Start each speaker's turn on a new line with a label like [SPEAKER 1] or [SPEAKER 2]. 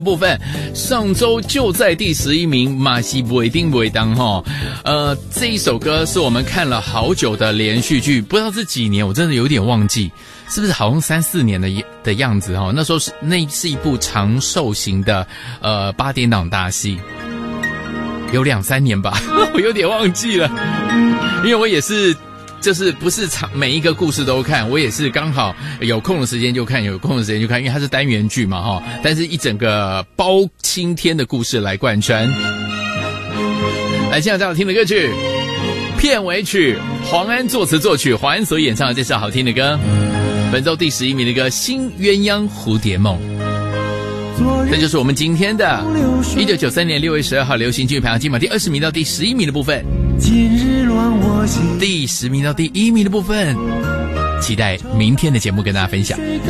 [SPEAKER 1] 部分上周就在第11名，马西不一定不会当哈。这一首歌是我们看了好久的连续剧，不知道是几年，我真的有点忘记，是不是好像3-4年的样子哈？那时候那是一部长寿型的8点档大戏，有2-3年吧，我有点忘记了，因为我也是。就是不是每一个故事都看，我也是刚好有空的时间就看，有空的时间就看，因为它是单元剧嘛哈，但是一整个包青天的故事来贯穿。来，现在好听的歌曲，片尾曲，黄安作词作曲，黄安所演唱的这首好听的歌，本周第11名的歌《新鸳鸯蝴蝶梦》。这就是我们今天的1993年6月12号流行剧排行金榜第20名到第11名的部分，第10名到第1名的部分，期待明天的节目跟大家分享。